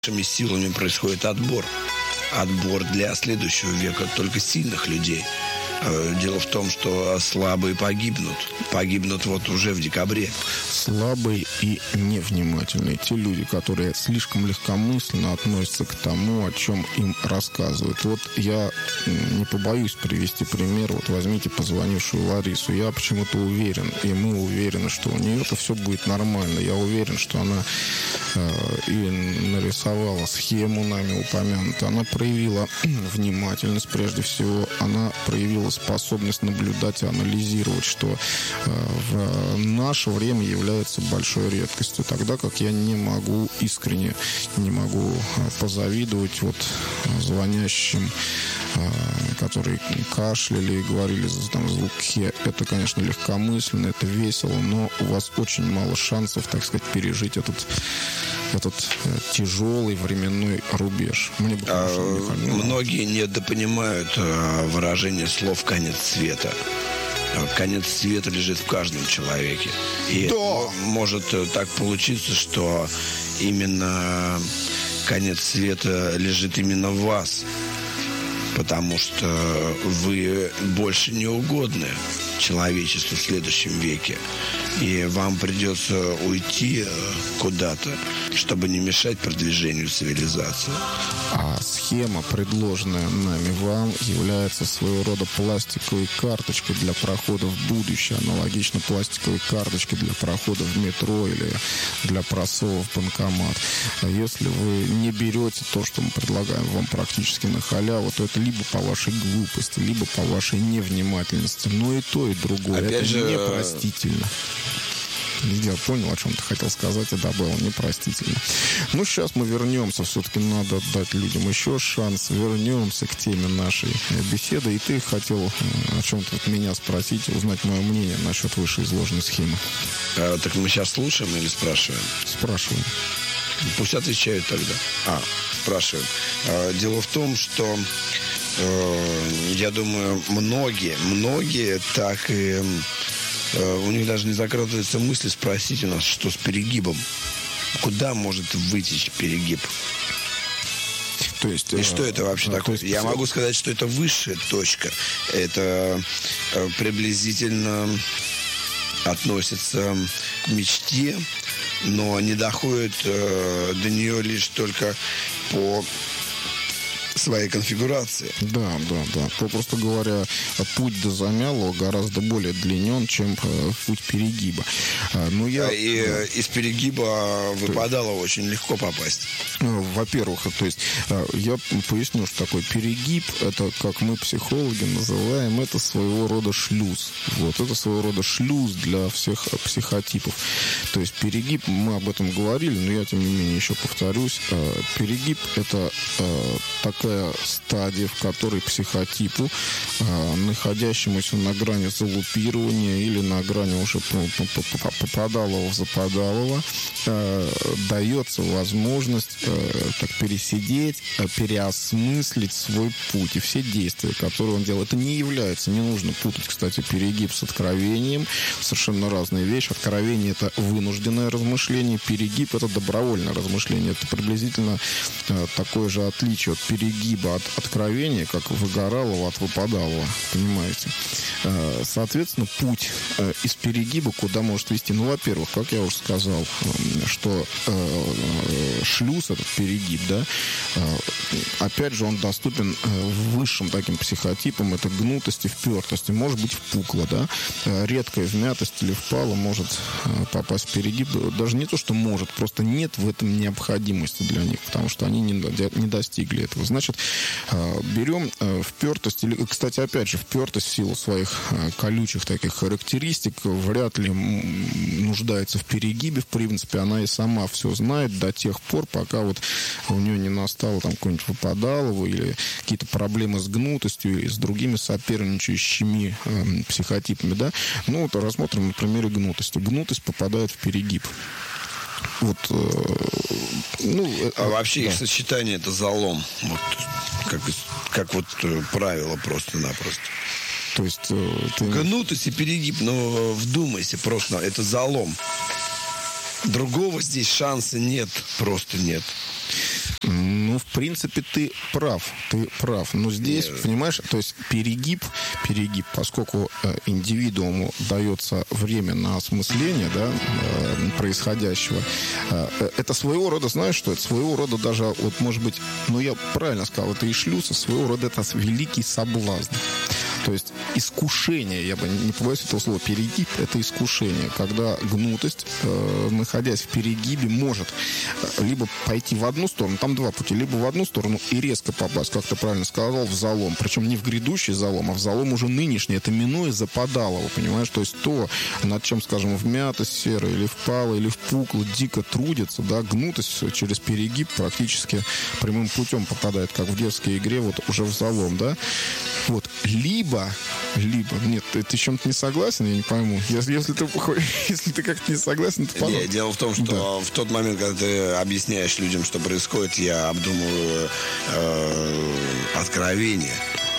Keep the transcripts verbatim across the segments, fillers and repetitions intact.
Нашими силами происходит отбор. Отбор для следующего века только сильных людей. Дело в том, что слабые погибнут. Погибнут вот уже в декабре. Слабые и невнимательные. Те люди, которые слишком легкомысленно относятся к тому, о чем им рассказывают. Вот я не побоюсь привести пример. Вот возьмите позвонившую Ларису. Я почему-то уверен, и мы уверены, что у нее это все будет нормально. Я уверен, что она э, и нарисовала схему нами упомянутую. Она проявила внимательность прежде всего. Она проявила способность наблюдать и анализировать, что э, в наше время является большой редкостью, тогда как я не могу искренне, не могу позавидовать вот звонящим, э, которые кашляли и говорили там звуки. Это, конечно, легкомысленно, это весело, но у вас очень мало шансов, так сказать, пережить этот этот э, тяжелый временной рубеж. Мне бы, конечно, а, не многие недопонимают а, выражение слов «конец света». Конец света лежит в каждом человеке. И да. может так получиться, что именно конец света лежит именно в вас. Потому что вы больше не угодны человечеству в следующем веке. И вам придется уйти куда-то, чтобы не мешать продвижению цивилизации. А схема, предложенная нами вам, является своего рода пластиковой карточкой для прохода в будущее. Аналогично пластиковой карточке для прохода в метро или для просова в банкомат. А если вы не берете то, что мы предлагаем вам практически на халяву, то это либо по вашей глупости, либо по вашей невнимательности. Но и то, и другое. Опять это же... непростительно. Я понял, о чем ты хотел сказать, и добавил, непростительно. Ну, сейчас мы вернемся. Все-таки надо дать людям еще шанс. Вернемся к теме нашей беседы. И ты хотел о чем-то от меня спросить, узнать мое мнение насчет вышеизложенной схемы. А, так мы сейчас слушаем или спрашиваем? Спрашиваем. Пусть отвечают тогда. А, спрашиваем. А, дело в том, что э, я думаю, многие, многие так и... У них даже не закрадывается мысль спросить у нас, что с перегибом. Куда может вытечь перегиб? То есть, и что это вообще а, такое? есть... Я могу сказать, что это высшая точка. Это приблизительно относится к мечте, но не доходит до нее лишь только по своей конфигурации. Да, да, да. Попросту говоря, путь до Замялова гораздо более длинен, чем путь перегиба. Но я... И да. из перегиба выпадало есть... очень легко попасть. Во-первых, то есть я поясню, что такое перегиб. Это, как мы, психологи, называем, это своего рода шлюз. Вот, это своего рода шлюз для всех психотипов. То есть перегиб, мы об этом говорили, но я, тем не менее, еще повторюсь. Перегиб — это такая стадия, в которой психотипу, э, находящемуся на грани залупирования или на грани уже попадалого-западалого, э, дается возможность э, так пересидеть, э, переосмыслить свой путь. И все действия, которые он делает, это не является, не нужно путать, кстати, перегиб с откровением. Совершенно разные вещи. Откровение — это вынужденное размышление, перегиб — это добровольное размышление. Это приблизительно э, такое же отличие от перегиба гиба от откровения, как выгоралого от выпадалого, понимаете? Соответственно, путь из перегиба куда может вести? Ну, во-первых, как я уже сказал, что шлюз, этот перегиб, да, опять же, он доступен высшим таким психотипам, это гнутость и впертость, и может быть впукло, да, редкая вмятость или впало может попасть в перегиб, даже не то, что может, просто нет в этом необходимости для них, потому что они не, не достигли этого. Значит, берем впертость, или, кстати, опять же, впертость в силу своих колючих таких характеристик вряд ли нуждается в перегибе, в принципе, она и сама все знает до тех пор, пока вот у нее не настало там какое-нибудь выпадалово или какие-то проблемы с гнутостью или с другими соперничающими э, психотипами, да. Ну, вот рассмотрим на примере гнутости. Гнутость попадает в перегиб. Вот, э, ну, а вообще да. Их сочетание — это залом. Вот, как, как вот правило просто-напросто. То есть... Ты... Гнутость и перегиб, но вдумайся, просто это залом. Другого здесь шанса нет, просто нет. Ну, в принципе, ты прав, ты прав. Но здесь, Нет. понимаешь, то есть перегиб, перегиб, поскольку э, индивидууму дается время на осмысление, да, э, происходящего, э, это своего рода, знаешь что, это своего рода даже, вот, может быть, ну, я правильно сказал, это и шлюз, своего рода это великий соблазн. То есть искушение, я бы не побоюсь этого слова, перегиб – это искушение, когда гнутость, э, находясь в перегибе, может либо пойти в одну сторону, там два пути, либо в одну сторону и резко попасть, как ты правильно сказал, в залом. Причем не в грядущий залом, а в залом уже нынешний. Это минуя западалово, понимаешь? То есть то, над чем, скажем, вмятость серая или впала, или впукла, дико трудится, да, гнутость через перегиб практически прямым путем попадает, как в детской игре, вот уже в залом, да. Вот. Либо, либо, нет, ты, ты чем-то не согласен, я не пойму. Если, если, ты, если ты как-то не согласен, то Нет, дело в том, что да. в тот момент, когда ты объясняешь людям, что происходит, я обдумываю э, откровение.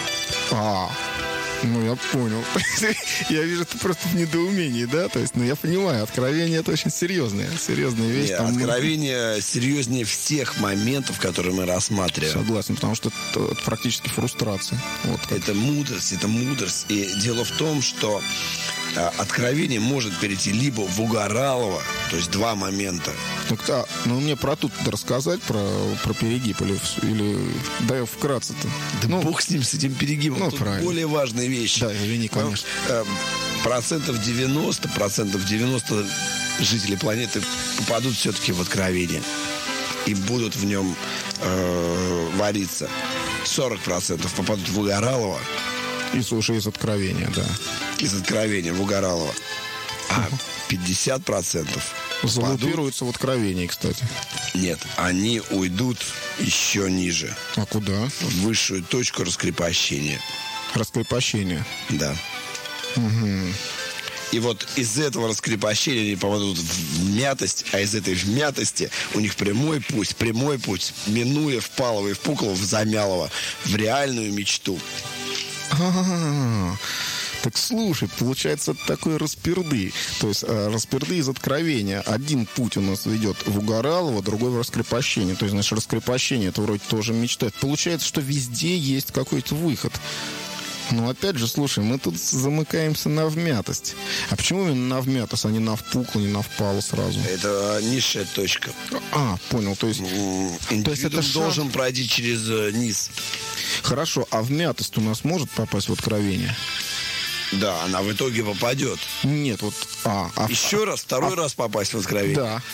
А, ну я понял. Я вижу, ты просто в недоумении, да? То есть, ну я понимаю, откровение это очень серьезная, серьезная вещь. Нет, там откровение мы... серьезнее всех моментов, которые мы рассматриваем. Согласен, потому что это, это практически фрустрация. Вот это мудрость, это мудрость. И дело в том, что откровение может перейти либо в угоралово, то есть два момента. Так, а, ну мне про тут рассказать, про, про перегиб, или, или дай вкратце-то. Да ну, бог с ним, с этим перегибом. Ну, тут правильно. Более важные вещи. Да, извини, конечно. Э, процентов девяносто, процентов девяносто жителей планеты попадут все-таки в откровение. И будут в нем э, вариться. сорок процентов попадут в угоралово. И слушай, из откровения, да. Из откровения в угоралово. А пятьдесят процентов залупируются в откровении, кстати. Нет, они уйдут еще ниже. А куда? В высшую точку раскрепощения. Раскрепощение? Да. Угу. И вот из этого раскрепощения они попадут в вмятость, а из этой вмятости у них прямой путь, прямой путь, минуя Впалова и Впуклова, в Замялово, в реальную мечту. А-а-а. Так слушай, получается такой расперды. То есть э, расперды из откровения. Один путь у нас ведет в угоралово, другой в раскрепощение. То есть, значит, раскрепощение это вроде тоже мечта. Получается, что везде есть какой-то выход. Но опять же, слушай, мы тут замыкаемся на вмятость. А почему именно на вмятость, а не на впукло, не на впало сразу? Это низшая точка. А, понял. То есть, Индивидуум то есть это должен шаг... пройти через э, низ. Хорошо, а вмятость у нас может попасть в откровение? Да, она в итоге попадет. Нет, вот... А, а, Еще а, раз, второй а, раз попасть в откровение. Да.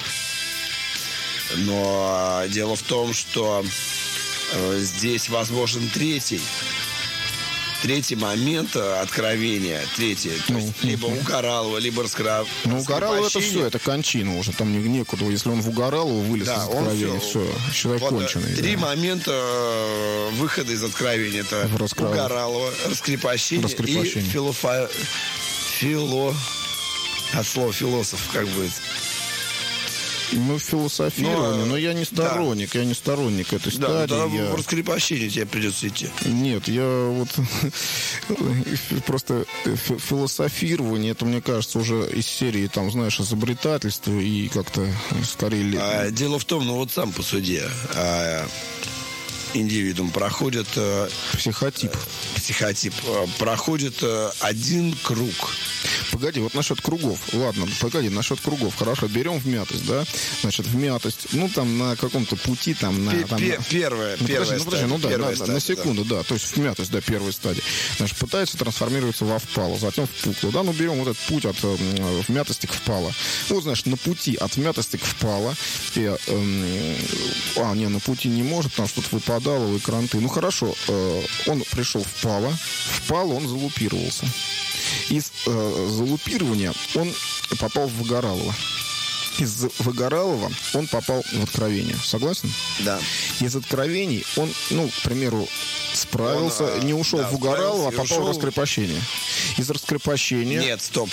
Но а, дело в том, что э, здесь возможен третий. Третий момент откровения, третий, то ну, есть ну, либо ну. угоралово, либо раскрепощение. Ну, угоралово это все, это кончина уже, там некуда. Если он в угоралово вылез да, из откровения, все, все считай, вот конченый. Три да. момента выхода из откровения. Это угоралово, раскрепощение, раскрепощение. И филофа... фило... от слова философ, как будет. Ну, философирование, но, но я не сторонник, да. я не сторонник этой да, стадии. Да, я... в раскрепощение тебе придется идти. Нет, я вот просто философирование, это, мне кажется, уже из серии, там, знаешь, изобретательства и как-то скорее... А, дело в том, ну вот сам по суде, а, индивидуум проходит... Психотип. Психотип. Проходит один круг. Погоди, вот насчет кругов. Ладно, погоди, насчет кругов. Хорошо, берем вмятость, да? Значит, вмятость, ну, там, на каком-то пути, там, на... Там, Пе- первая, ну, первая подожди, ну, подожди, ну, да, первая на, стадия, на секунду, да. да. То есть вмятость, да, первой стадии. Значит, пытается трансформироваться во впало, затем в пукло, да? Ну, берем вот этот путь от э, вмятости к впало. Вот, значит, на пути от вмятости к впало, и, э, а, не, на пути не может, потому что тут выпадало, и кранты. Ну, хорошо, э, он пришел в впало, впало он залупировался. Из э, залупирования он попал в Выгоралово. Из Выгоралова он попал в откровение. Согласен? Да. Из откровений он, ну, к примеру, справился, он, не ушел да, в Угоралово, а попал ушел... в раскрепощение. Из раскрепощения... Нет, стоп.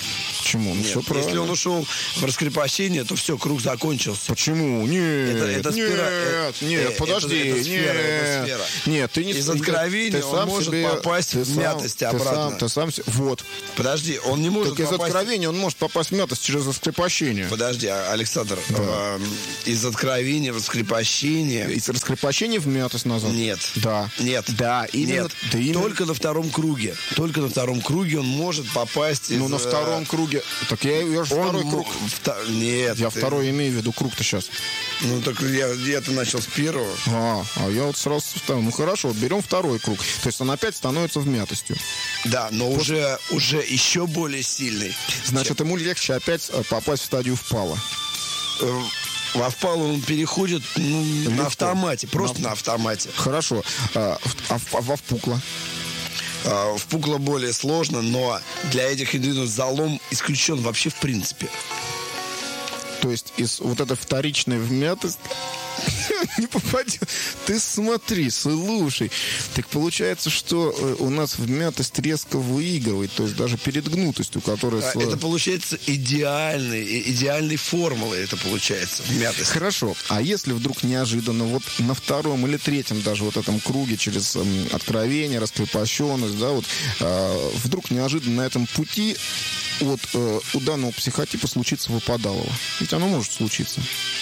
Почему? Ну, Нет, все если правильно. он ушел в раскрепощение, то все, круг закончился. Почему? Нет, Это- это нет, сфера, э, нет, э, подожди, это- это сфера, нет, это сфера. нет, ты не Из ты- откровения ты он сам может себе- попасть ты в сам- мятость ты обратно. сам- Ты сам, се- вот. Подожди, он не может Так из попасть... откровения он может попасть в мятость через раскрепощение. Подожди, а- Александр, э, из откровения в раскрепощение... Из раскрепощения в мятость назад. Нет. Да. Нет. Да, именно. Нет. Да, именно. Только на втором круге. Только на втором круге он может попасть из... Ну, на э, втором круге. Так я, я же он второй мо- круг. вта- Нет. Я ты- второй имею в виду круг-то сейчас. Ну, так я, я-то начал с первого. А, а я вот сразу со второго. Ну хорошо, вот берем второй круг. То есть он опять становится в мятостью. Да, но уже, уже еще более сильный. Значит, ему легче опять э, попасть в стадию впала. Э, Во впалу он переходит ну, Легко. на автомате, просто На- на автомате. Хорошо. А, в- а в- а во впукло? А, В пукло более сложно, но для этих индивидуумов залом исключен вообще в принципе. То есть из вот этой вторичной вмятости не попадет. Ты смотри, слушай. Так получается, что э, у нас вмятость резко выигрывает, то есть даже перед гнутостью, которая... А, с- Это получается идеальной, и- идеальной формулой это получается, вмятость. Хорошо. А если вдруг неожиданно вот на втором или третьем даже вот этом круге через эм, откровение, раскрепощенность, да, вот э, вдруг неожиданно на этом пути вот э, у данного психотипа случится выпадалово. Ведь оно может случиться.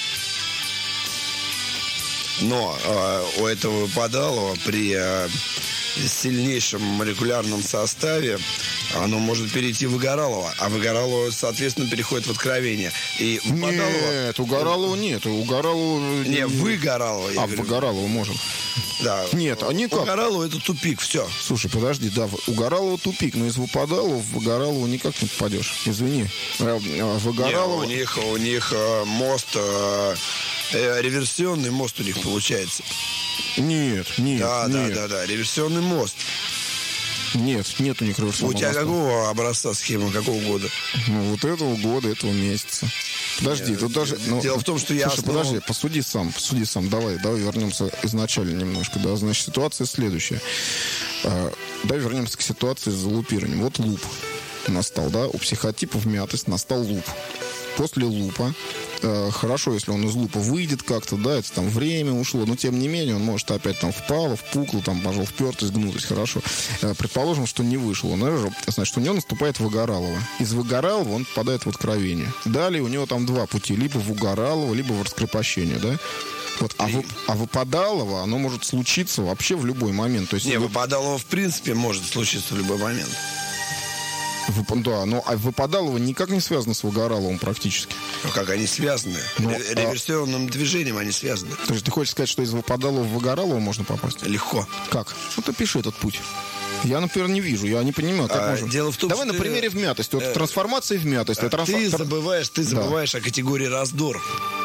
Но э, у этого выпадалого при э, сильнейшем молекулярном составе оно может перейти в выгоралово, а выгоралово, соответственно, переходит в откровение. И выпадалово... Нет, у Горалова нет. У Горалова... Не, выгоралово, я А, говорю. Выгоралова может. Да. Нет, а никак. Выгоралово это тупик, все. Слушай, подожди, да, у Горалова тупик, но из Выпадалова в Выгоралова никак не попадешь. Извини. Э, э, Выгоралова... У них, у них э, мост, э, э, реверсионный мост у них получается. Нет, нет, Да, нет. да, да, да, реверсионный мост. Нет, нет у них У реверсионного тебя моста. какого образца схема, какого года? Ну, вот этого года, этого месяца. Подожди, Нет, тут даже... ну, дело в том, что я Слушай, основал- подожди, посуди сам, посуди сам. Давай, давай вернемся изначально немножко. Да, значит, ситуация следующая. А, давай вернемся к ситуации с залупированием. Вот луп настал, да? У психотипа вмятость настал луп. После лупа, э, хорошо, если он из лупа выйдет как-то, да, это там время ушло, но тем не менее он может опять там впало, впукло, там, пожал, впертость, гнутость, хорошо. Э, предположим, что не вышел, он, э, значит, у него наступает Выгоралово. Из Выгоралова он попадает в откровение. Далее у него там два пути, либо в Угоралово, либо в раскрепощение, да? Вот, а, вы, а выпадалово, оно может случиться вообще в любой момент. То есть, Не, вы- выпадалово в принципе может случиться в любой момент. Вып- да, но а выпадалово никак не связано с Выгораловым практически. Ну как они связаны? Ну, Ре- Реверсионным движением они связаны. То есть ты хочешь сказать, что из Выпадалова в Выгоралово можно попасть? Легко. Как? Ну, ты пиши этот путь. Я, например, не вижу, я не понимаю, как А, можно. дело в том, Давай что на ты- примере вмятости. Вот э, трансформация в мятость. Это Ты трансфор- забываешь, ты Да. забываешь о категории раздор.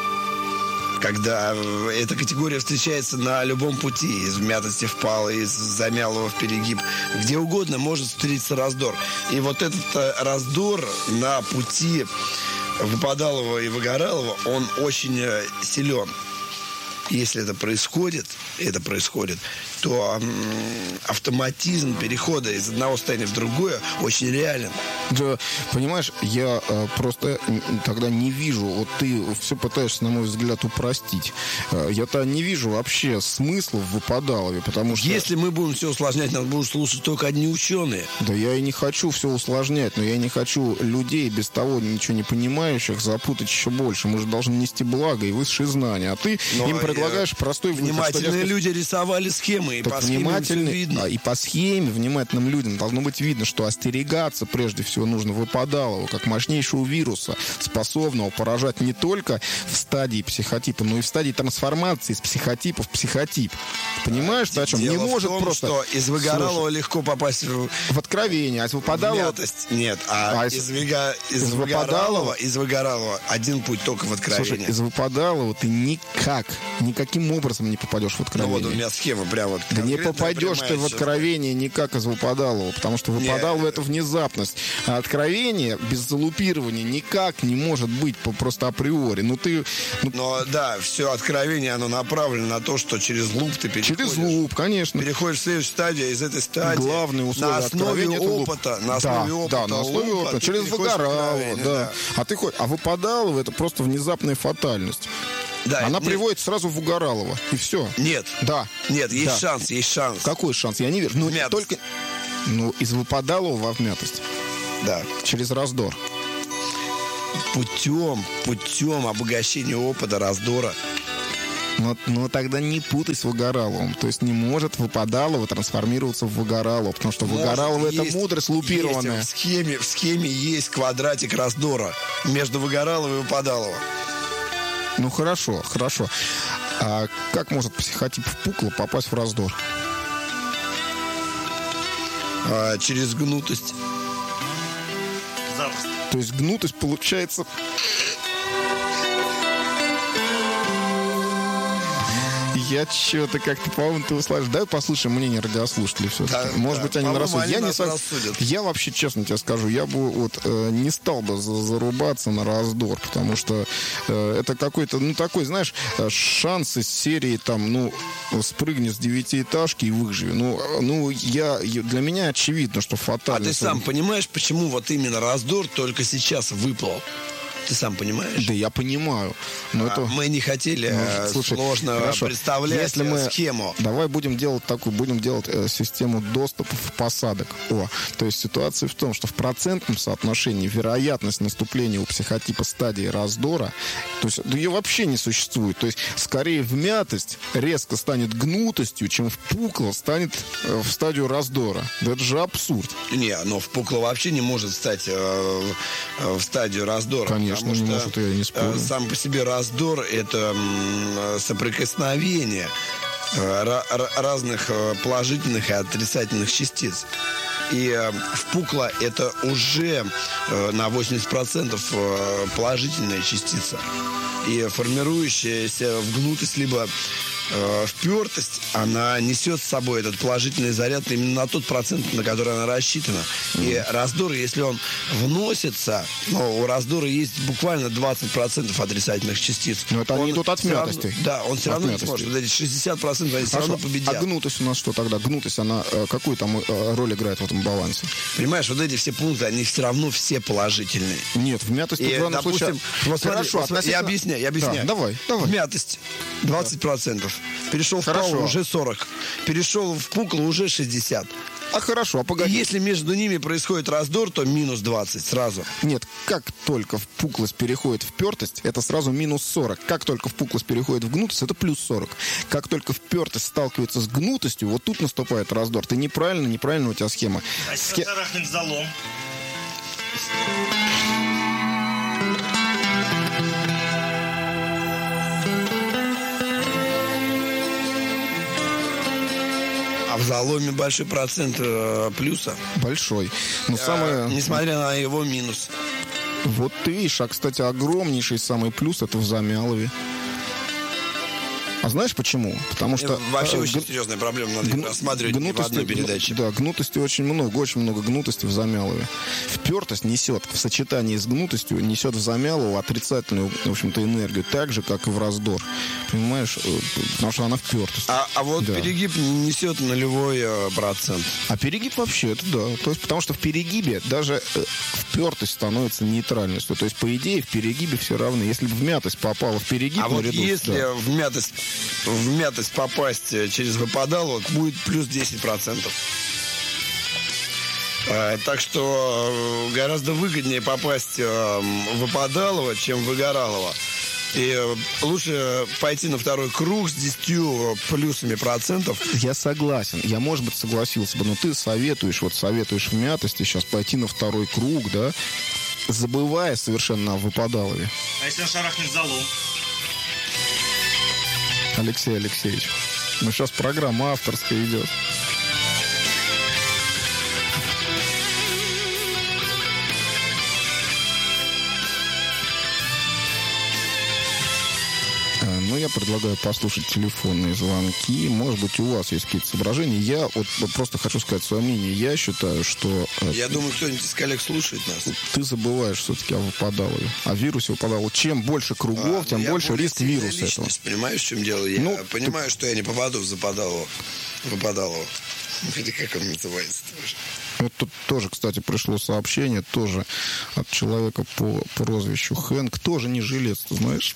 Когда э, эта категория встречается на любом пути, из вмятости впала, из замялого в перегиб, где угодно может встретиться раздор. И вот этот э, раздор на пути Выпадалова и Выгоралова, он очень э, силен. Если это происходит, это происходит, то м, автоматизм перехода из одного состояния в другое очень реален. Да, понимаешь, я э, просто н- тогда не вижу, вот ты все пытаешься, на мой взгляд, упростить. Э, я-то не вижу вообще смысла в Выпадалове, потому что... Если мы будем все усложнять, нас будут слушать только одни ученые. Да я и не хочу все усложнять, но я не хочу людей, без того ничего не понимающих, запутать еще больше. Мы же должны нести благо и высшие знания. А ты Но им предлагаешь я- простой выход. Внимательные что, дескать, люди рисовали схемы, и так по схеме всё внимательный, видно. а, и по схеме внимательным людям должно быть видно, что остерегаться прежде всего нужно Выпадалова, как мощнейшего вируса, способного поражать не только в стадии психотипа, но и в стадии трансформации из психотипа в психотип. Понимаешь, ты о чем? Дело Не в может том, просто... что из Выгоралова Слушай, легко попасть в в откровение, а из Выпадалова... мятость. Нет, а, А из- из, Выга- из, из Выгоралова, Выпадалова? из Выгоралова один путь только в откровение. Слушай, из Выпадалова ты никак, никаким образом не попадешь в Ну откровение. вот у меня схема прям вот. Да не конкретная, попадешь прямая ты в сейчас. откровение никак из Выпадалова, потому что Выпадалово Не. это внезапность. А откровение без залупирования никак не может быть по- просто априори. Ну ты... ну, Но да, все откровение, оно направлено на то, что через луп ты переходишь переходишь. Через луп, конечно. Переходишь в следующую стадию, из этой стадии. Главные условия на основе опыта, на основе да, опыта, да, на основе лупа, опыта, через выгорало, да. да. А ты хоть, а выпадалово это просто внезапная фатальность. Да, Она нет. приводит сразу в Угоралово, и все. Нет. Да. Нет, есть да. шанс, есть шанс. Какой шанс? Я не верю. Ну, Вмятость. только... Ну, из выпадалого во вмятость. Да. Через раздор. Путем, путем обогащения опыта, раздора. Но, но тогда не путай с Выгораловым. То есть не может выпадалово трансформироваться в Выгоралово, потому что Выгоралово — это есть, мудрость лупированная. Есть, в, схеме, в схеме есть квадратик раздора между Выгоралово и Выпадалово. Ну, хорошо, хорошо. А как может психотип Пукла попасть в раздор? А, через гнутость. Запросто. То есть гнутость получается... Я что-то как-то, по-моему, ты услышишь. Давай послушаем мнение радиослушателей все-таки. Да, Может да. быть, они на По-моему, рассудят. Я, они не нас со- рассудят. я вообще, честно тебе скажу, я бы вот э, не стал бы за- зарубаться на раздор, потому что э, это какой-то, ну, такой, знаешь, э, шанс из серии, там, ну, спрыгни с девятиэтажки и выживи. Ну, э, ну я, я- для меня очевидно, что А фатально. ты сам понимаешь, почему вот именно раздор только сейчас выплыл? Ты сам понимаешь? Да, я понимаю. Но А, это... Мы не хотели Ну, э, слушай, сложно хорошо. представлять Если мы- схему. Давай будем делать такую, будем делать э, систему доступов посадок. О, то есть ситуация в том, что в процентном соотношении вероятность наступления у психотипа стадии раздора, то есть ее вообще не существует. То есть скорее вмятость резко станет гнутостью, чем впукло станет э, в стадию раздора. Да это же абсурд. Не, но впукло вообще не может стать э, в стадию раздора. Конечно, потому не что, может, я не спорю. э, сам по себе раздор — это м, соприкосновение э, ра- ра- разных э, положительных и отрицательных частиц. И э, впукло — это уже э, на восемьдесят процентов э, положительная частица. И формирующаяся в гнутость либо э, впертость, она несет с собой этот положительный заряд именно на тот процент, на который она рассчитана. И раздор, если он вносится, ну, у раздора есть буквально двадцать процентов отрицательных частиц. Но это они Он идут от все равно- мятости. Да, он все От равно не мятости. сможет. Вот эти шестьдесят процентов они все Хорошо. равно победят. А гнутость у нас что тогда? Гнутость, она э, какую там э, роль играет в этом балансе? Понимаешь, вот эти все пункты, они все равно все положительные. Нет, вмятость И, в данном допустим, случае... вот смотри, Хорошо, вот смотри, я относительно- объясняю, я объясняю. Да, давай, давай. Мятость двадцать процентов. Перешел в Хорошо. палу уже сорок. Перешел в пукло уже шестьдесят. А хорошо, а И погоди. если между ними происходит раздор, то минус двадцать сразу. Нет, как только впуклость переходит в пертость, это сразу минус сорок. Как только впуклость переходит в гнутость, это плюс сорок. Как только впертость сталкивается с гнутостью, вот тут наступает раздор. Ты неправильно, неправильно у тебя схема. А если Схе- шарахнет залом? А в заломе большой процент э, плюса. Большой. Но э, самое... несмотря на его минус. Вот ты видишь, а, кстати, огромнейший самый плюс это в Замялове. А знаешь почему? Потому что... Это вообще э, очень г- серьезная проблема, надо ее Гну- рассматривать не в одной гну- передаче. Да, гнутости очень много, очень много гнутости в Замялове. Впертость несет в сочетании с гнутостью, несет в Замялову отрицательную, в общем-то, энергию, так же, как и в раздор. Понимаешь? Э, Потому что она впертость. А, а вот Да. перегиб несет нулевой э, процент. А перегиб вообще, это да. То есть, потому что в перегибе даже э, впертость становится нейтральностью. То есть, по идее, в перегибе все равны. Если бы вмятость попала в перегиб, А вот наряду с- если да. в мятость, в мятость попасть э, через выпадало, будет плюс десять процентов. Э, Так что э, гораздо выгоднее попасть э, в выпадалово, чем в выгоралово. И э, лучше пойти на второй круг с десятью плюсами процентов. Я согласен. Я, может быть, согласился бы, но ты советуешь, вот советуешь в мятости сейчас пойти на второй круг, да, забывая совершенно о выпадалове. А если он шарахнет залом? Алексей Алексеевич, ну сейчас программа авторская идет. Ну, но я предлагаю послушать телефонные звонки. Может быть, у вас есть какие-то соображения. Я вот просто хочу сказать свое мнение. Я считаю, что... Я думаю, кто-нибудь из коллег слушает нас. Ты забываешь все-таки о выпадалове. О вирусе выпадалова. Чем больше кругов, а, тем больше риск вируса этого. Понимаешь, в чем дело? Я ну, понимаю, ты... что я не попаду в западалово. Выпадалово. Или как он называется тоже. Вот тут тоже, кстати, пришло сообщение, тоже от человека по прозвищу Хэнк, тоже не жилец, ты знаешь.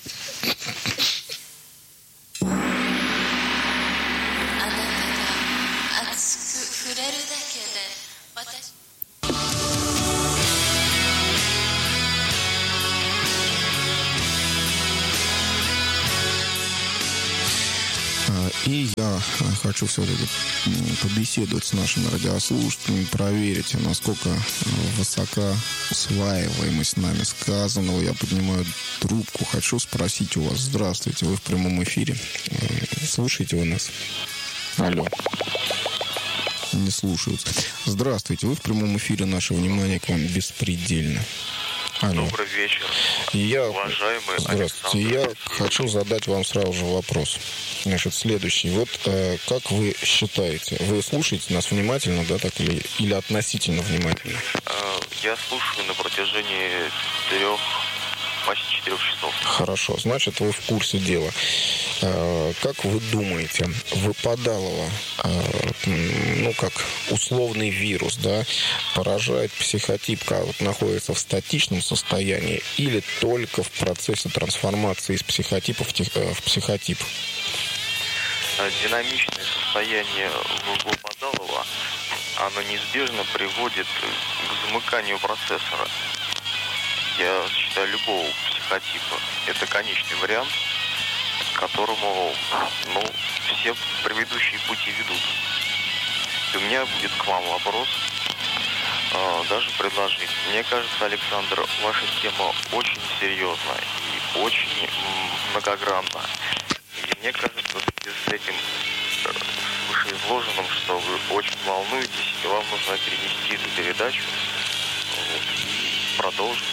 И я хочу все-таки побеседовать с нашими радиослушателями, проверить, насколько высока усваиваемость нами сказанного. Я поднимаю трубку, хочу спросить у вас. Здравствуйте, вы в прямом эфире. Слушаете вы нас? Алло. Не слушаются. Здравствуйте, вы в прямом эфире. Наше внимание к вам беспредельно. Алло. Добрый вечер, я, уважаемый здравствуйте. Александр. Я хочу задать вам сразу же вопрос. Значит, следующий. Вот э, как вы считаете, вы слушаете нас внимательно, да, так или, или относительно внимательно? Я слушаю на протяжении трех, почти четырех часов. Хорошо, значит, вы в курсе дела. Э, как вы думаете, выпадалово, э, ну, как условный вирус, да, поражает психотип, когда вот находится в статичном состоянии или только в процессе трансформации из психотипа в, тех, э, в психотип? Динамичное состояние выпадалова, оно неизбежно приводит к замыканию процессора. Я считаю, любого психотипа это конечный вариант, к которому, ну, все предыдущие пути ведут. И у меня будет к вам вопрос, э, даже предложить. Мне кажется, Александр, ваша тема очень серьезная и очень многогранна. И мне кажется, с этим вышеизложенным, что вы очень волнуетесь, и вам нужно перенести эту передачу, вот, и продолжить.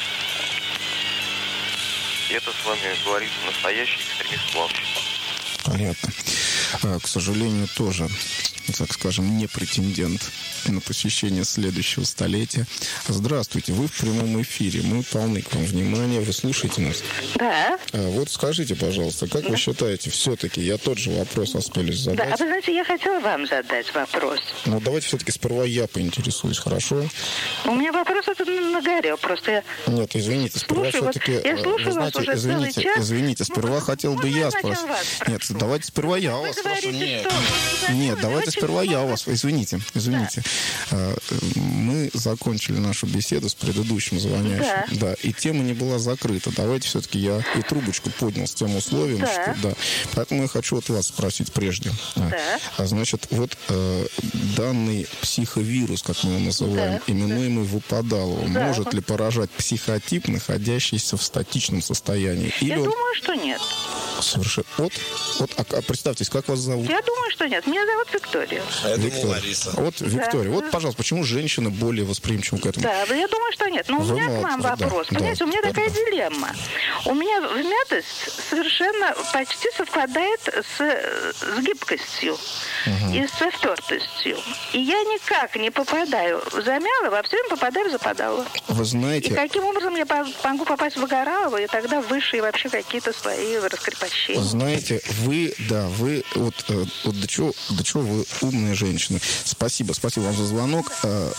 И это с вами говорит настоящий экстремист-плавщик. Понятно. А, к сожалению, тоже, так скажем, не претендент на посещение следующего столетия. Здравствуйте, вы в прямом эфире. Мы полны к вам внимания. Вы слушаете нас? Да. А, вот скажите, пожалуйста, как да. вы считаете, все-таки, я тот же вопрос осмелюсь задать. Да, а вы знаете, я хотела вам задать вопрос. Ну, давайте все-таки сперва я поинтересуюсь, хорошо? У меня вопрос этот нагорел, просто я... Нет, извините, сперва слушаю, все-таки... Вот, я слушаю вы знаете, вас уже извините, целый час. извините, сперва ну, хотел бы я спросить. Нет, давайте сперва я у вас спрошу. Нет, Нет давайте сперва я у вас. Извините, извините. Да. Мы закончили нашу беседу с предыдущим звонящим. Да. да. И тема не была закрыта. Давайте все-таки я и трубочку поднял с тем условием, да. что... Да. Поэтому я хочу от вас спросить прежде. Да. А, значит, вот э, данный психовирус, как мы его называем, да. именуемый да. выпадаловым, да. может ли поражать психотип, находящийся в статичном состоянии? Или я он... думаю, что нет. Совершенно. Вот, вот а, а представьтесь, как вас зовут? Я думаю, что нет. Меня зовут Виктория. А я думаю, Лариса. Вот, Виктория, да. вот, пожалуйста, почему женщины более восприимчивы к этому? Да, я думаю, что нет. Но у меня к вам вопрос. Да, Понимаете, да, у меня да, такая да. дилемма. У меня вмятость совершенно почти совпадает с, с гибкостью угу. и с втертостью. И я никак не попадаю в замяло, а все время попадаю в западало. Вы знаете... И каким образом я могу попасть в выгоралово и тогда высшие вообще какие-то свои раскрепощения? Знаете, вы, да, вы, вот, вот до чего, до чего вы умные женщины. Спасибо, спасибо вам за звонок.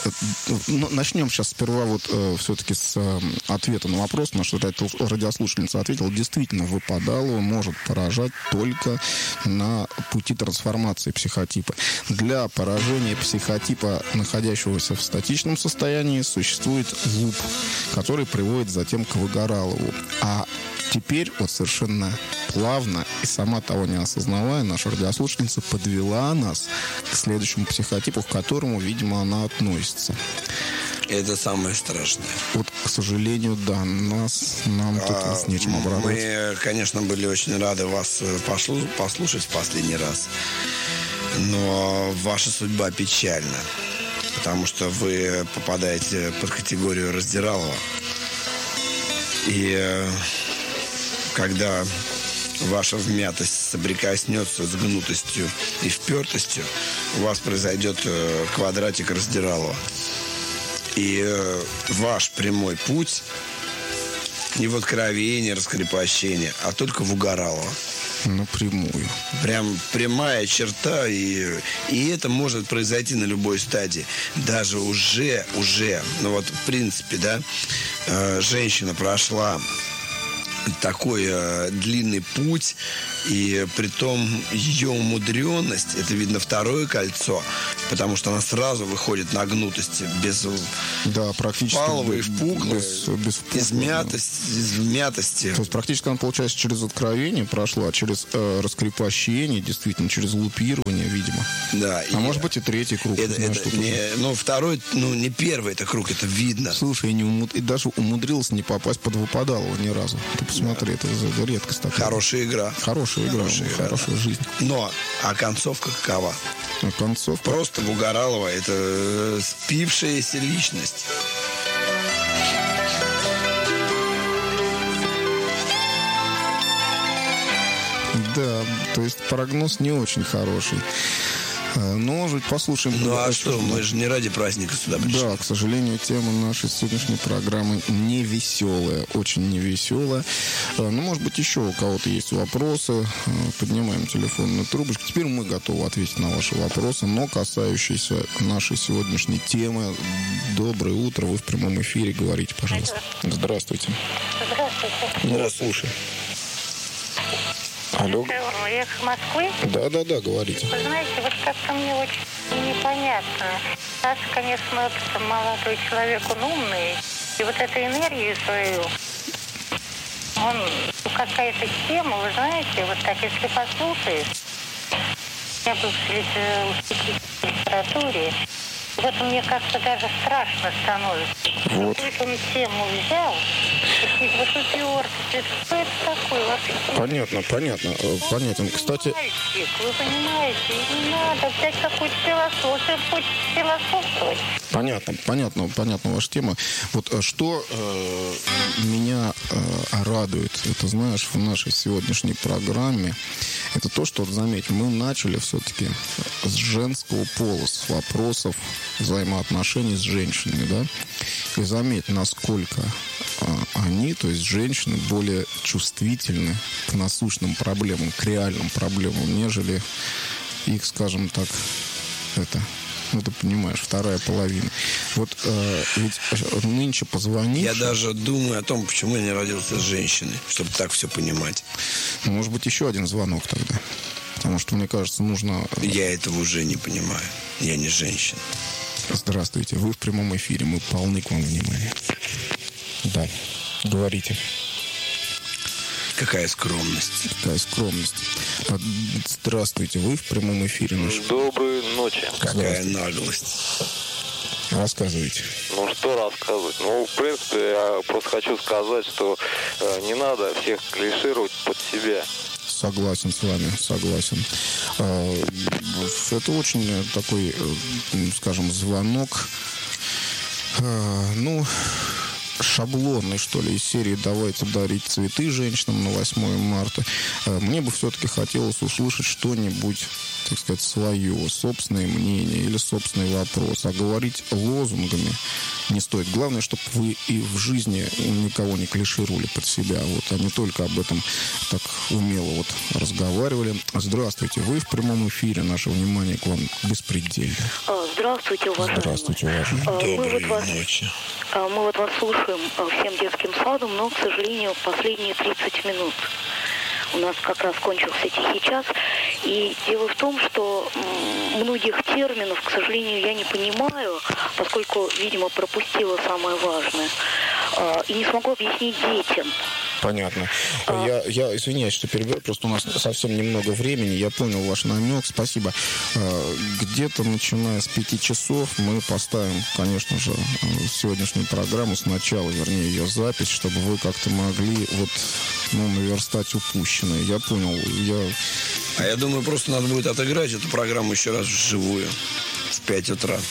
Начнем сейчас сперва вот все-таки с ответа на вопрос. Наша радиослушательница ответила, действительно, выпадалово может поражать только на пути трансформации психотипа. Для поражения психотипа, находящегося в статичном состоянии, существует луп, который приводит затем к выгоралову. А теперь вот совершенно плавно и сама того не осознавая, наша радиослушательница подвела нас к следующему психотипу, к которому, видимо, она относится. Это самое страшное. Вот, к сожалению, да, нас, нам тут а, нечем обрадовать. Мы, конечно, были очень рады вас послушать в последний раз, но ваша судьба печальна, потому что вы попадаете под категорию раздиралова. И когда ваша вмятость соприкоснется с гнутостью и впертостью, у вас произойдет э, квадратик раздиралова. И э, ваш прямой путь не в откровение, раскрепощение, а только в угоралово. Напрямую. Прям прямая черта, и, и это может произойти на любой стадии. Даже уже, уже, ну вот в принципе, да, э, женщина прошла такой э, длинный путь, и притом ее умудренность, это видно второе кольцо, потому что она сразу выходит на гнутости, без да, практически паловой, впуклой, без, без впуклой, из мятости, из мятости. То есть практически она, получается, через откровение прошла, через э, раскрепощение, действительно, через лупирование, видимо. Да. А и может быть и третий круг. Это, знаешь, это не, ну, второй, ну, не первый это круг, это видно. Слушай, я не умуд... и даже умудрился не попасть под выпадалово ни разу. Ты посмотри, да. это, это редкость такая. Хорошая игра. Хорошая игра, Хорошая, игра, хорошая да. жизнь. Но, а концовка какова? А концовка? Просто Бугоралова — это спившаяся личность. Да, то есть прогноз не очень хороший. Но, может быть, послушаем. Ну, а что, мы же не ради праздника сюда пришли. Да, к сожалению, тема нашей сегодняшней программы не веселая, очень не веселая. Ну, может быть, еще у кого-то есть вопросы. Поднимаем телефонную трубочку. Теперь мы готовы ответить на ваши вопросы, но касающиеся нашей сегодняшней темы. Доброе утро, вы в прямом эфире, говорите, пожалуйста. Здравствуйте. Здравствуйте. Ну, слушай. Алло. Я из Москвы. Да, да, да, говорите. Вы знаете, вот как-то мне очень непонятно. Раз, конечно, вот молодой человек, он умный, и вот эту энергию свою, он, ну, какая-то тема, вы знаете, вот так, если послушаешь, я был в литературе, вот мне как-то даже страшно становится. Вот. Какую-то он тему взял, и вот упертый, что это такое вообще? Понятно, понятно, понятно. Кстати... Мальчик, вы понимаете, не надо взять какую-то философию, хоть философствовать. Понятно, понятно, понятна ваша тема. Вот что э, меня э, радует, это, знаешь, в нашей сегодняшней программе, это то, что, вот, заметь, мы начали все-таки с женского пола, с вопросов взаимоотношений с женщинами, да? И заметь, насколько э, они, то есть женщины, более чувствительны к насущным проблемам, к реальным проблемам, нежели их, скажем так, это... Ну, ты понимаешь, вторая половина. Вот э, ведь нынче позвонишь... Я даже думаю о том, почему я не родился с женщиной, чтобы так все понимать. Ну, может быть, еще один звонок тогда. Потому что, мне кажется, нужно... Я этого уже не понимаю. Я не женщина. Здравствуйте. Вы в прямом эфире. Мы полны к вам внимания. Да. Говорите. Какая скромность. Какая скромность. Здравствуйте. Вы в прямом эфире. Наш... Доброй ночи. Какая наглость. Рассказывайте. Ну, что рассказывать? Ну, в принципе, я просто хочу сказать, что э, не надо всех клишировать под себя. Согласен с вами, согласен. Это очень такой, скажем, звонок, ну, шаблонный, что ли, из серии «Давайте дарить цветы женщинам на восьмое марта». Мне бы все-таки хотелось услышать что-нибудь, так сказать, свое, собственное мнение или собственный вопрос. А говорить лозунгами не стоит. Главное, чтобы вы и в жизни никого не клишировали под себя, вот, а не только об этом так умело вот разговаривали. Здравствуйте, вы в прямом эфире. Наше внимание к вам беспредельно. Здравствуйте, уважаемые. Здравствуйте, уважаемые. Доброй мы вот ночи. вас, мы вот вас слушаем всем детским садом, но, к сожалению, последние тридцать минут. У нас как раз кончился тихий час. И дело в том, что многих терминов, к сожалению, я не понимаю, поскольку, видимо, пропустила самое важное. И не смогу объяснить детям. Понятно. А... Я, я извиняюсь, что перебиваю, просто у нас совсем немного времени. Я понял ваш намек, спасибо. Где-то начиная с пяти часов мы поставим, конечно же, сегодняшнюю программу сначала, вернее, ее запись, чтобы вы как-то могли вот, ну, наверстать упущенное. Я понял. Я... А я думаю, просто надо будет отыграть эту программу еще раз вживую с пяти утра.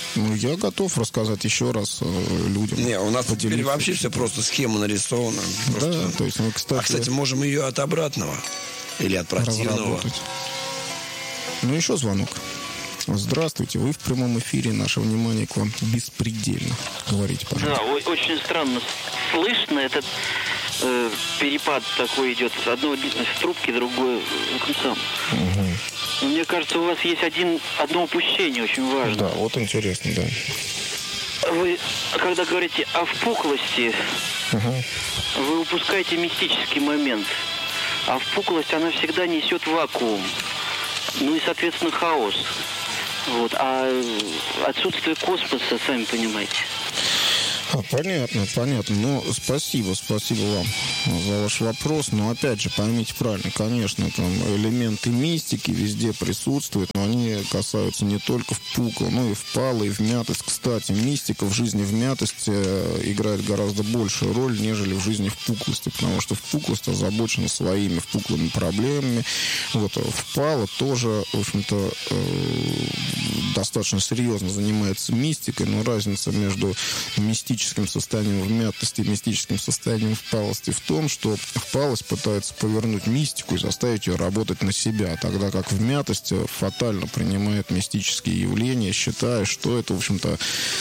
Ну, я готов рассказать еще раз э, людям. Не, у нас теперь Поделиться. вообще все просто схема нарисована. Просто- Да, то есть мы, кстати, А, кстати, можем ее от обратного. Или от противного. разработать. Ну, еще звонок. Здравствуйте, вы в прямом эфире. Наше внимание к вам беспредельно. Говорите, пожалуйста. Да, о- очень странно слышно. Этот э, перепад такой идет. С одной в трубке, другой в концам. Но мне кажется, у вас есть один, одно упущение очень важное. Да, вот интересно, да. Вы, когда говорите о впуклости, вы упускаете мистический момент. А впуклость, она всегда несет вакуум. Ну и, соответственно, хаос. Вот. А отсутствие космоса, сами понимаете. А, понятно, понятно. Ну, спасибо, спасибо вам за ваш вопрос. Но, опять же, поймите правильно, конечно, там элементы мистики везде присутствуют, но они касаются не только впукла, но и впала, и вмятость. Кстати, мистика в жизни вмятости играет гораздо большую роль, нежели в жизни впуклости, потому что впуклость озабочена своими впуклыми проблемами. Вот, впала тоже, в общем-то, достаточно серьезно занимается мистикой, но разница между мистическим состоянием вмятости и мистическим состоянием впалости в том, что впалость пытается повернуть мистику и заставить ее работать на себя, тогда как вмятость фатально принимает мистические явления, считая, что это, в общем-то,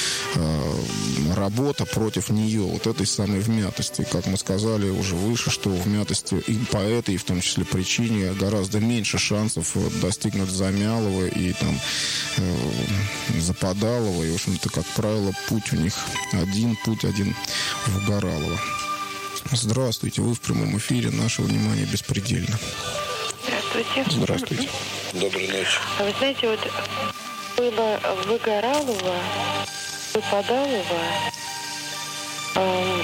работа против нее, вот этой самой вмятости. Как мы сказали уже выше, что у вмятости и по этой, и в том числе причине, гораздо меньше шансов достигнуть замялого и там западалого, и, в общем-то, как правило, путь у них один, путь один в Горалово. Здравствуйте, вы в прямом эфире, наше внимание беспредельно. Здравствуйте. Здравствуйте. Доброй ночи. А вы знаете, вот было Выгоралово, Выпадалово, эм,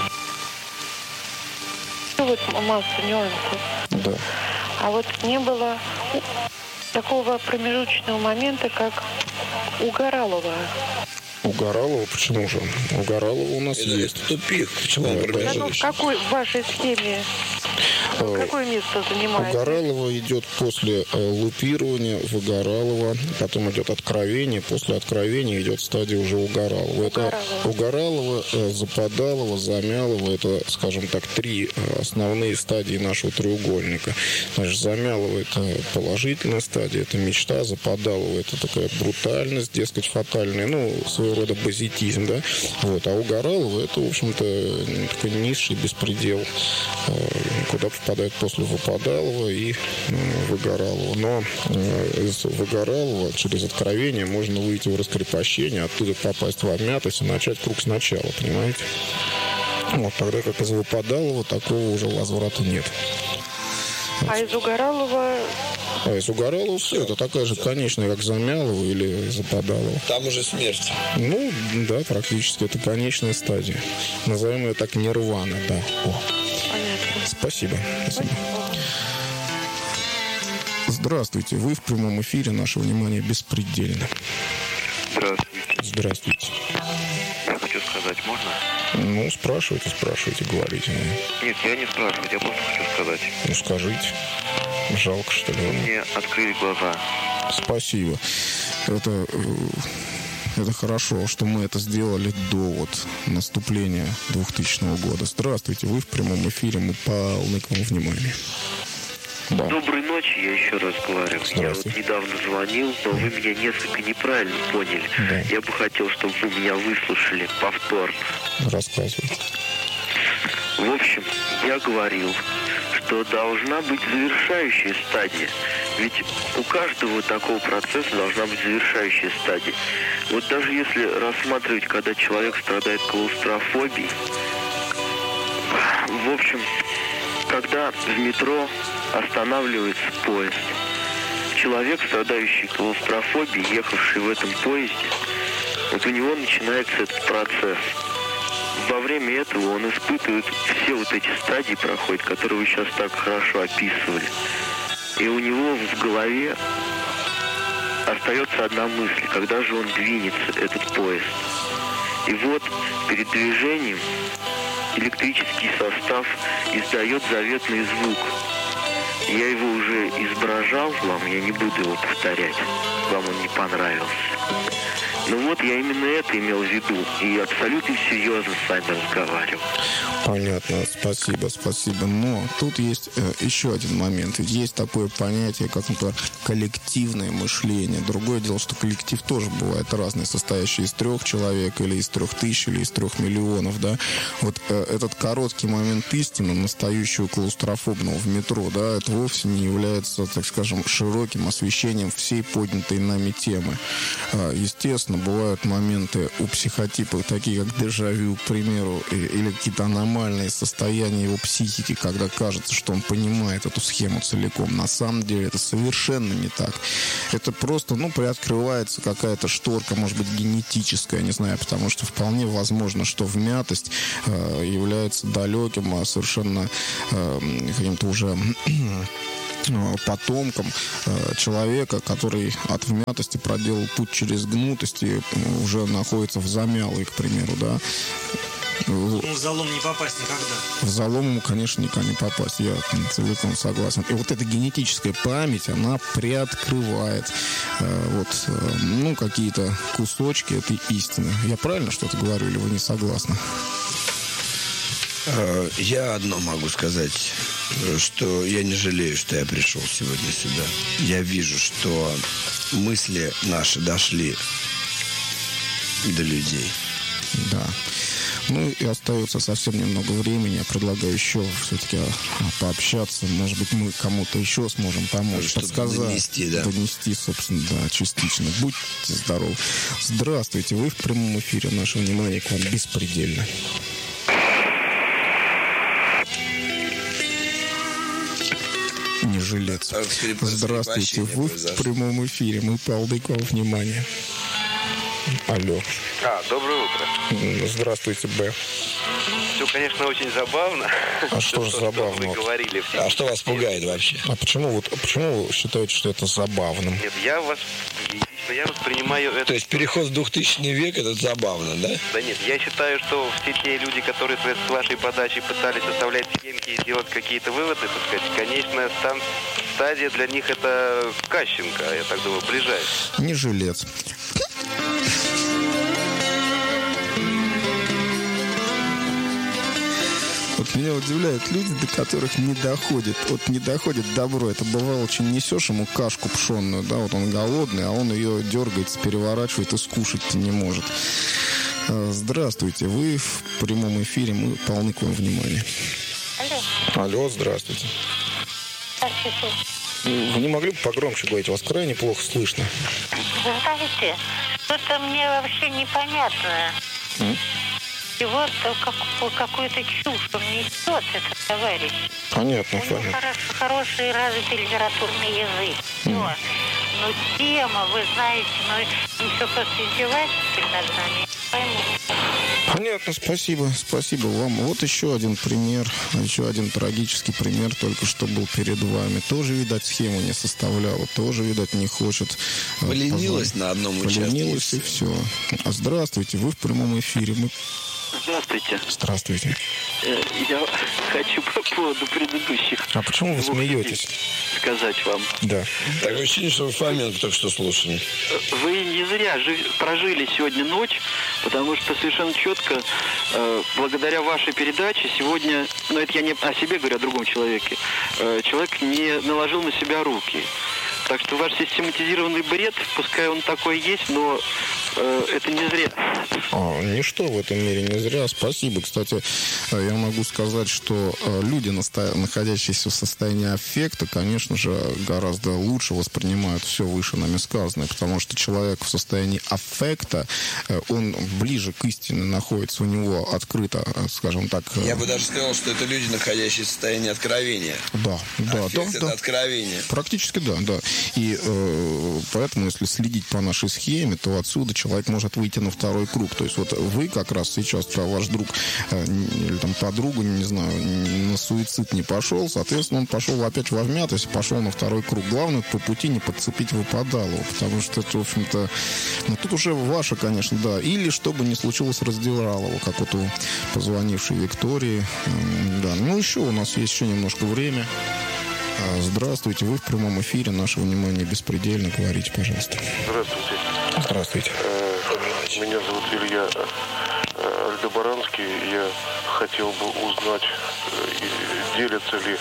ну вот масса нюансов. Да. А вот не было такого промежуточного момента, как у Горалова. У Горалова, почему же? У Горалова у нас Это есть. тупик. Почему он Да, да. Да, ну, в промежуточный? какой в вашей схеме? Какое место У занимает? Горалова идет после э, лупирования Выгоралова, потом идет откровение, после откровения идет стадия уже Угоралова. Это Угоралова, э, Западалова, Замялова, это, скажем так, три э, основные стадии нашего треугольника. Значит, Замялова — это положительная стадия, это мечта, Западалова — это такая брутальность, дескать, фатальная, ну, своего рода базитизм, да. Вот. А Угоралова — это, в общем-то, такой низший беспредел, э, куда попадает после Выпадалова и э, Выгоралова. Но э, из Выгоралова через откровение можно выйти в раскрепощение, оттуда попасть в обмятость и начать круг сначала, понимаете? Вот, тогда как из Выпадалова такого уже возврата нет. А из Угоралова... А из Угоралова все, это такая же конечная, как Замялова или Западалова. Там уже смерть. Ну, да, практически, это конечная стадия. Назовем ее так нирвана, да. О. Понятно. Спасибо. Спасибо. Здравствуйте, вы в прямом эфире, наше внимание беспредельно. Здравствуйте. Здравствуйте. Я хочу сказать, можно? Ну, спрашивайте, спрашивайте, говорите. Нет, я не спрашиваю, я просто хочу сказать. Ну, скажите. Жалко, что ли? Мне открыли глаза. Спасибо. Это, э, это хорошо, что мы это сделали до вот наступления двухтысячного года. Здравствуйте, вы в прямом эфире, мы полны к вам внимания. Да. Доброй ночи, я еще раз говорю. Я вот недавно звонил, но вы меня несколько неправильно поняли. Да. Я бы хотел, чтобы вы меня выслушали повторно. Рассказывайте. В общем, я говорил, что должна быть завершающая стадия. Ведь у каждого такого процесса должна быть завершающая стадия. Вот даже если рассматривать, когда человек страдает клаустрофобией, в общем, когда в метро останавливается поезд, человек, страдающий клаустрофобией, ехавший в этом поезде, вот у него начинается этот процесс. Во время этого он испытывает все вот эти стадии, проходит, которые вы сейчас так хорошо описывали. И у него в голове остается одна мысль, когда же он двинется, этот поезд. И вот перед движением электрический состав издает заветный звук. Я его уже изображал вам, я не буду его повторять. Вам он не понравился. Ну вот, я именно это имел в виду. И абсолютно серьезно с вами разговаривал. Понятно, спасибо, спасибо. Но тут есть э, еще один момент. Есть такое понятие, как, например, коллективное мышление. Другое дело, что коллектив тоже бывает разный, состоящий из трех человек, или из трех тысяч, или из трех миллионов, да. Вот э, этот короткий момент истины, настоящего клаустрофобного в метро, да, это вовсе не является, так скажем, широким освещением всей поднятой нами темы. Э, естественно, бывают моменты у психотипа, такие как дежавю, к примеру, или какие-то аномальные состояния его психики, когда кажется, что он понимает эту схему целиком. На самом деле это совершенно не так. Это просто, ну, приоткрывается какая-то шторка, может быть, генетическая, не знаю, потому что вполне возможно, что вмятость э, является далеким, а совершенно э, каким-то уже потомком э, человека, который от вмятости проделал путь через гнутость и уже находится в замялой, к примеру, да. Ну, в залом не попасть никогда. В залом ему, конечно, никогда не попасть. Я целиком согласен. И вот эта генетическая память, она приоткрывает э, вот, э, ну, какие-то кусочки этой истины. Я правильно что-то говорю, или вы не согласны? Я одно могу сказать, что я не жалею, что я пришел сегодня сюда. Я вижу, что мысли наши дошли до людей. Да. Ну и остается совсем немного времени. Я предлагаю еще все-таки пообщаться. Может быть, мы кому-то еще сможем помочь, что-то подсказать. Донести, да. Донести, собственно, да, частично. Будьте здоровы. Здравствуйте. Вы в прямом эфире. Наше внимание к вам беспредельно. Не жилец. Здравствуйте. Вы в прямом эфире. Мы полны к вам внимания. Алло. А, доброе утро. Здравствуйте, Б. Все, конечно, очень забавно. А что же забавно? Вы говорили. А что вас пугает вообще? А почему, вот, почему вы считаете, что это забавным? Нет, я вас... Я воспринимаю это... То есть переход в двухтысячный век, это забавно, да? Да нет, я считаю, что все те люди, которые с вашей подачей пытались составлять схемки и делать какие-то выводы, так сказать, конечная стан... стадия для них это Кащенко, я так думаю, ближайший. Не жилец. Вот меня удивляют люди, до которых не доходит, вот не доходит добро. Это бывало, очень несешь ему кашку пшенную, да, вот он голодный, а он ее дергается, переворачивает и скушать-то не может. Здравствуйте, вы в прямом эфире, мы полны к вам внимания. Алло. Алло, здравствуйте. Здравствуйте. Вы не могли бы погромче говорить? Вас крайне плохо слышно. Знаете, что-то мне вообще непонятно. Mm? И вот как, какую-то чушь он несет, этот товарищ. Понятно, У него понятно. хорош, хороший развитый литературный язык. Все. Mm. Но тема, вы знаете, ну, еще просто издевательство над нами. Не пойму. Понятно, спасибо, спасибо вам. Вот еще один пример, еще один трагический пример только что был перед вами. Тоже, видать, схему не составляла, тоже, видать, не хочет. Поленилась позвонить. на одном участке. Поленилась и все. А здравствуйте, вы в прямом эфире. Мы... Здравствуйте. Здравствуйте. Я хочу по поводу предыдущих... А почему вы смеетесь? Сказать вам. Да. Такое ощущение, что вы Фоменко только что слушали. Вы не зря жив... прожили сегодня ночь, потому что совершенно четко, э, благодаря вашей передаче, сегодня, ну это я не о себе говорю, о другом человеке, э, человек не наложил на себя руки. Так что ваш систематизированный бред, пускай он такой есть, но э, это не зря. А, ничто в этом мире не зря. Спасибо. Кстати, я могу сказать, что люди, находящиеся в состоянии аффекта, конечно же, гораздо лучше воспринимают все выше нами сказанное, потому что человек в состоянии аффекта, он ближе к истине находится, у него открыто, скажем так... Я бы даже сказал, что это люди, находящиеся в состоянии откровения. Да, да, Аффект да. это да. откровение. Практически да, да. И э, поэтому, если следить по нашей схеме, то отсюда человек может выйти на второй круг. То есть вот вы как раз сейчас, ваш друг э, или там подруга, не знаю, на суицид не пошел, соответственно, он пошел опять во вмятость, пошел на второй круг. Главное, по пути не подцепить выпадалово, потому что это, в общем-то, ну, тут уже ваше, конечно, да. Или чтобы не случилось раздиралово, как вот у позвонившей Виктории. Э, да. Ну, еще у нас есть еще немножко времени. Здравствуйте, вы в прямом эфире. Наше внимание беспредельно. Говорите, пожалуйста. Здравствуйте. Здравствуйте. Меня зовут Илья Альдебаранский. Я хотел бы узнать, делятся ли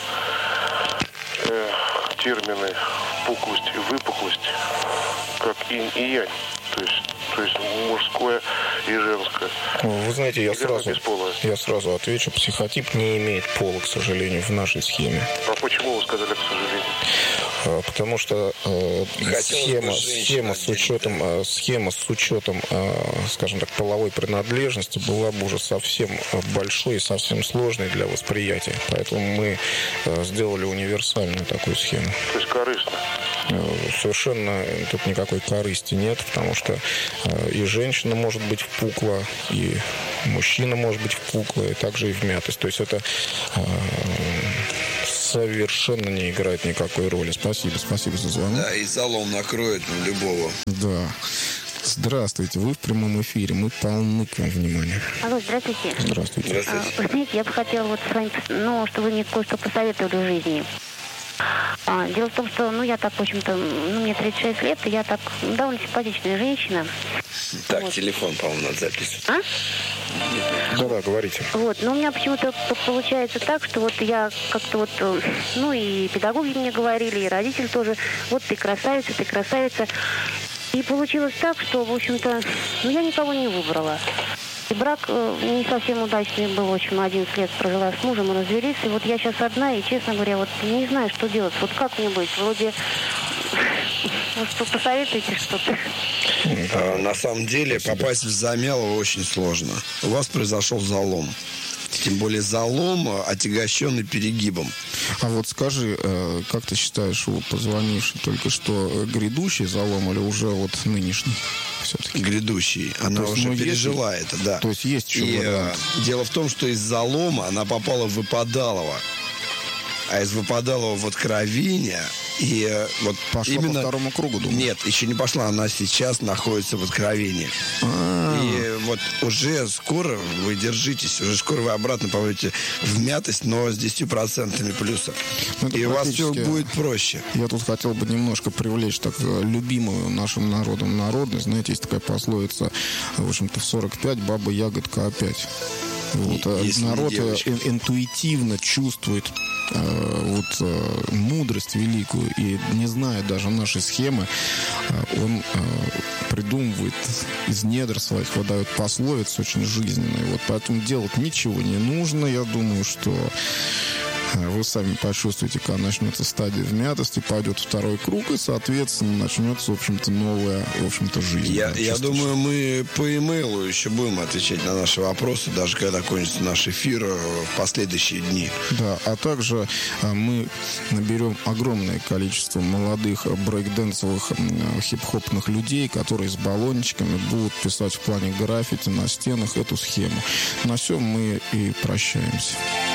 термины впуклость и выпуклость как инь и янь. То есть, то есть мужское и женское. Вы знаете, я сразу, бесполое. я сразу отвечу. Психотип не имеет пола, к сожалению, в нашей схеме. А почему вы сказали, к сожалению? Потому что э, схема, схема с учетом, э, схема с учетом, э, скажем так, половой принадлежности была бы уже совсем большой и совсем сложной для восприятия. Поэтому мы э, сделали универсальную такую схему. То есть корыстно? Совершенно тут никакой корысти нет, потому что э, и женщина может быть впукла, и мужчина может быть впукла, и также и вмятость. То есть это э, совершенно не играет никакой роли. Спасибо, спасибо за звонок. Да, и залом накроет любого. Да. Здравствуйте, вы в прямом эфире. Мы полны к вам внимания. Алло, здравствуйте. Здравствуйте. Здравствуйте. А, вы знаете, я бы хотела вот с вами, ну, чтобы вы мне кое-что посоветовали в жизни. А, дело в том, что, ну, я так, в общем-то, ну, мне тридцать шесть лет, и я так довольно симпатичная женщина. Так, вот. Телефон, по-моему, надо записывать. А? Да-да, говорите. Вот, но у меня почему-то получается так, что вот я как-то вот, ну, и педагоги мне говорили, и родители тоже, вот ты красавица, ты красавица. И получилось так, что, в общем-то, ну, я никого не выбрала. И брак э, не совсем удачный был, в общем, одиннадцать лет прожила с мужем, мы развелись. И вот я сейчас одна, и, честно говоря, вот не знаю, что делать. Вот как мне быть? Вроде, вот что, посоветуйте что-то. А, на самом деле, попасть в замяло очень сложно. У вас произошел залом. Тем более залом, отягощенный перегибом. А вот скажи, как ты считаешь, вот позвонивший только что, грядущий залом или уже вот нынешний все-таки? Грядущий. Она есть, уже ну, пережила есть, это, да. То есть есть еще И вариант. дело в том, что из залома она попала в выпадалово. А из выпадалова в откровение. И вот пошла именно... по второму кругу, думаю. Нет, еще не пошла. Она сейчас находится в откровении. А-а-а. И вот уже скоро вы держитесь, уже скоро вы обратно попадете в мятость, но с десятью процентами плюса. Ну, и у вас все будет проще. Я тут хотел бы немножко привлечь так любимую нашим народом народность. Знаете, есть такая пословица, в общем-то, в сорок пять баба ягодка опять. Вот, народ интуитивно чувствует э, вот, э, мудрость великую, и не зная даже нашей схемы, э, он э, придумывает из недр своих, выдает пословицы очень жизненные. Вот, поэтому делать ничего не нужно. Я думаю, что вы сами почувствуете, когда начнется стадия вмятости, пойдет второй круг, и, соответственно, начнется, в общем-то, новая, в общем-то, жизнь. Я, я думаю, мы по имейлу еще будем отвечать на наши вопросы, даже когда кончится наш эфир в последующие дни. Да, а также мы наберем огромное количество молодых брейкденсовых хип-хопных людей, которые с баллончиками будут писать в плане граффити на стенах эту схему. На всем мы и прощаемся.